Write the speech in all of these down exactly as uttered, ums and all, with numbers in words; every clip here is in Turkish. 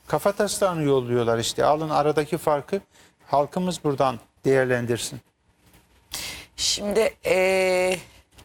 kafataslarını yolluyorlar işte. Alın aradaki farkı halkımız buradan değerlendirsin. Şimdi eee,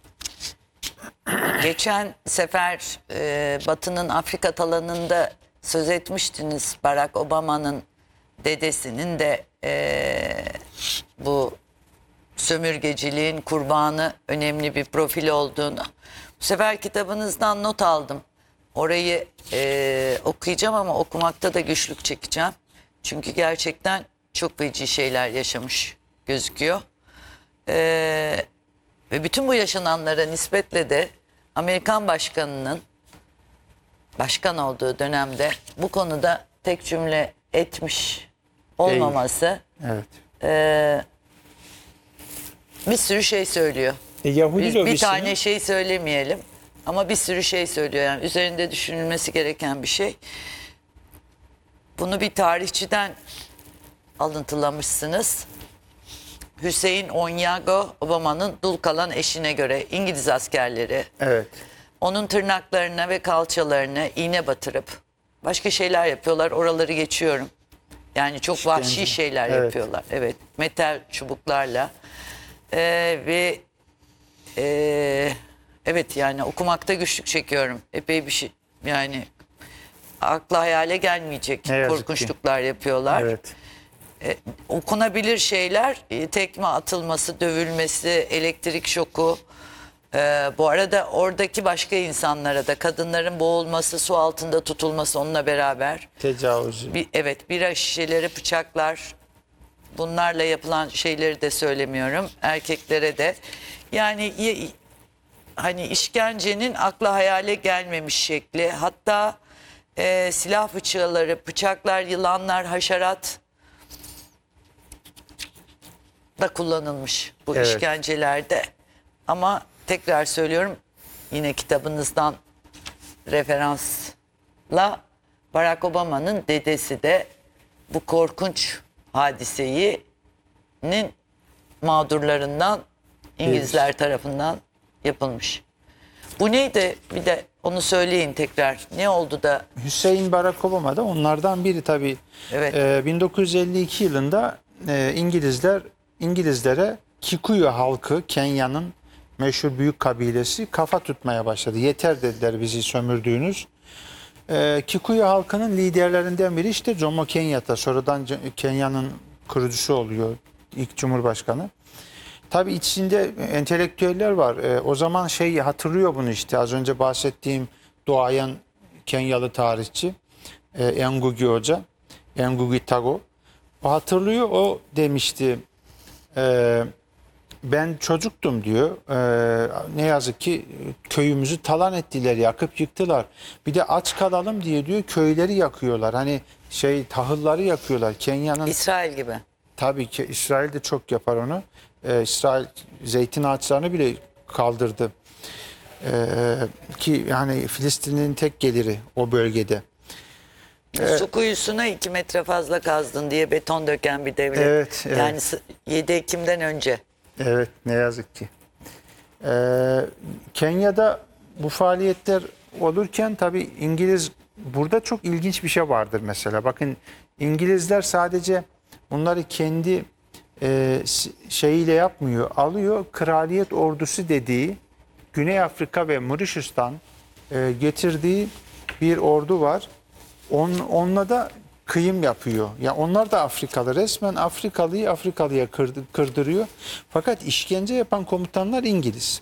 geçen sefer eee, Batı'nın Afrika talanında söz etmiştiniz. Barack Obama'nın dedesinin de eee, bu sömürgeciliğin kurbanı önemli bir profil olduğunu. Bu sefer kitabınızdan not aldım. Orayı eee, okuyacağım ama okumakta da güçlük çekeceğim. Çünkü gerçekten çok feci şeyler yaşamış gözüküyor. Ee, ve bütün bu yaşananlara nispetle de Amerikan başkanının başkan olduğu dönemde bu konuda tek cümle etmiş olmaması Evet. e, bir sürü şey söylüyor. E, Yahudi Biz bir lobisinin- tane şey söylemeyelim ama bir sürü şey söylüyor. Yani üzerinde düşünülmesi gereken bir şey. Bunu bir tarihçiden alıntılamışsınız. Hüseyin Onyango, Obama'nın dul kalan eşine göre İngiliz askerleri Evet. onun tırnaklarına ve kalçalarına iğne batırıp başka şeyler yapıyorlar. Oraları geçiyorum. Yani çok İşkence. vahşi şeyler Evet. yapıyorlar. Evet. Metal çubuklarla. Ee, ve e, evet yani okumakta güçlük çekiyorum. Epey bir şey yani akla hayale gelmeyecek Ne yazık ki. korkunçluklar yapıyorlar. Evet. E, okunabilir şeyler, e, tekme atılması, dövülmesi, elektrik şoku. E, bu arada oradaki başka insanlara da kadınların boğulması, su altında tutulması onunla beraber. Tecavüzü. Bir, evet, bira şişeleri, bıçaklar, bunlarla yapılan şeyleri de söylemiyorum. Erkeklere de. Yani y- hani işkencenin akla hayale gelmemiş şekli. Hatta e, silah fıçıları, bıçaklar, yılanlar, haşerat da kullanılmış bu Evet. işkencelerde. Ama tekrar söylüyorum yine kitabınızdan referansla Barack Obama'nın dedesi de bu korkunç hadisenin mağdurlarından İngilizler tarafından yapılmış. Bu neydi? Bir de onu söyleyin tekrar. Ne oldu da? Hüseyin Barack Obama da onlardan biri tabii. Evet. Ee, bin dokuz yüz elli iki yılında e, İngilizler İngilizlere Kikuyu halkı, Kenya'nın meşhur büyük kabilesi kafa tutmaya başladı. Yeter dediler bizi sömürdüğünüz. Ee, Kikuyu halkının liderlerinden biri işte Jomo Kenyatta. Sonradan C- Kenya'nın kurucusu oluyor. İlk Cumhurbaşkanı. Tabii içinde entelektüeller var. Ee, o zaman şey hatırlıyor bunu işte az önce bahsettiğim doğayan Kenyalı tarihçi e, Ngugi Hoca, Ngugi Tago. O hatırlıyor, o demişti e, ben çocuktum diyor. E, ne yazık ki köyümüzü talan ettiler, yakıp yıktılar. Bir de aç kalalım diye diyor köyleri yakıyorlar. Hani şey tahılları yakıyorlar. Kenya'nın İsrail gibi. tabii ki İsrail de çok yapar onu. Ee, İsrail zeytin ağaçlarını bile kaldırdı. Ee, ki yani Filistin'in tek geliri o bölgede. Su kuyusuna iki metre fazla kazdın diye beton döken bir devlet. Evet, evet. Yani s- yedi Ekim'den önce. Evet, ne yazık ki. Ee, Kenya'da bu faaliyetler olurken tabii İngiliz burada çok ilginç bir şey vardır mesela. Bakın İngilizler sadece bunları kendi e, s- şeyiyle yapmıyor. Alıyor kraliyet ordusu dediği Güney Afrika ve Mauritius'tan e, getirdiği bir ordu var. On, onunla da kıyım yapıyor. Ya yani onlar da Afrikalı. Resmen Afrikalıyı Afrikalıya kırdı, kırdırıyor. Fakat işkence yapan komutanlar İngiliz.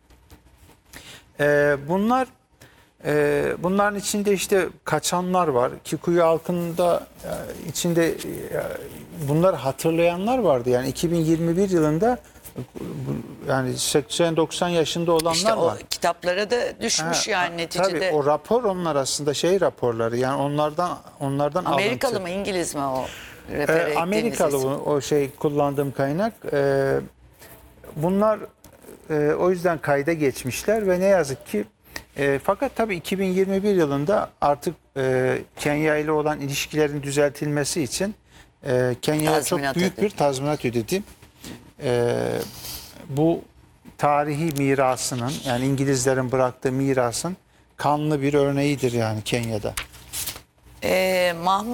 Ee, bunlar e, bunların içinde işte kaçanlar var. Kikuyu halkında e, içinde e, bunlar hatırlayanlar vardı. Yani iki bin yirmi bir yılında bu- yani seksen doksan yaşında olanlar İşte o var. kitaplara da düşmüş Ha, yani neticede. Tabii o rapor onlar aslında şey raporları yani onlardan onlardan Amerikalı alıntı. mı İngiliz mi o? Ee, refer ettiğiniz Amerikalı isim? o, o şey kullandığım kaynak. Ee, bunlar e, o yüzden kayda geçmişler ve ne yazık ki e, fakat tabii iki bin yirmi bir yılında artık e, Kenya ile olan ilişkilerin düzeltilmesi için e, Kenya'ya çok Tazminat büyük ödedi. bir tazminat ödedi. E, bu tarihi mirasının yani İngilizlerin bıraktığı mirasın kanlı bir örneğidir yani Kenya'da. Ee, Mahmut